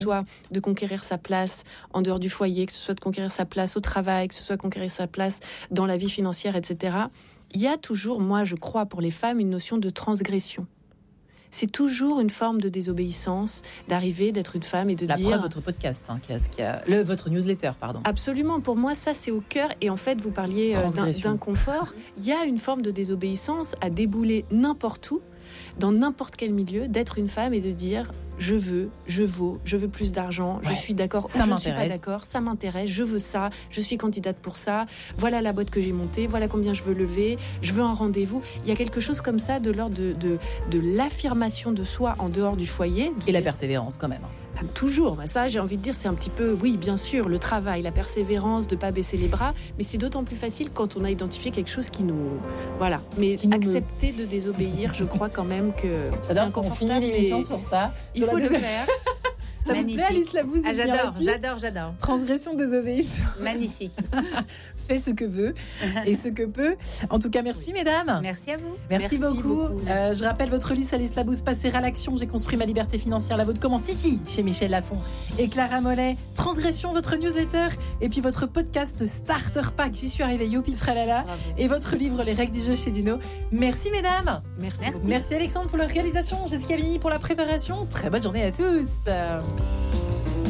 soit de conquérir sa place en dehors du foyer, que ce soit de conquérir sa place au travail, que ce soit de conquérir sa place dans la vie financière, etc. Il y a toujours, moi je crois, pour les femmes, une notion de transgression. C'est toujours une forme de désobéissance, d'arriver, d'être une femme et de dire... La preuve, votre podcast, votre newsletter, pardon. Absolument, pour moi, ça c'est au cœur. Et en fait, vous parliez d'inconfort. Il y a une forme de désobéissance à débouler n'importe où, dans n'importe quel milieu, d'être une femme et de dire... Je veux, je vaux, je veux plus d'argent, je suis d'accord ou je ne suis pas d'accord, ça m'intéresse, je veux ça, je suis candidate pour ça, voilà la boîte que j'ai montée, voilà combien je veux lever, je veux un rendez-vous. Il y a quelque chose comme ça de l'ordre de l'affirmation de soi en dehors du foyer. Et la persévérance quand même. Toujours, ça j'ai envie de dire c'est un petit peu, oui bien sûr, le travail, la persévérance, de ne pas baisser les bras, mais c'est d'autant plus facile quand on a identifié quelque chose qui nous... Voilà, mais accepter de désobéir, je crois quand même que c'est inconfortable. On finit l'émission sur ça. Il faut le faire. Ça vous plaît, Alice Labouze? J'adore. Transgression, désobéissance. Magnifique. Fait ce que veut et ce que peut. En tout cas, merci mesdames. Merci à vous. Merci beaucoup. Je rappelle votre liste, Alice Labouze, passer à l'action. J'ai construit ma liberté financière. La vôtre commence ici, chez Michel Lafon et Clara Mollet. Transgression, votre newsletter. Et puis votre podcast Starter Pack. J'y suis arrivée, youpi tralala. Bravo. Et votre livre Les règles du jeu chez Duno. Merci mesdames. Merci. Merci Alexandre pour la réalisation. Jessica Vigny pour la préparation. Très bonne journée à tous.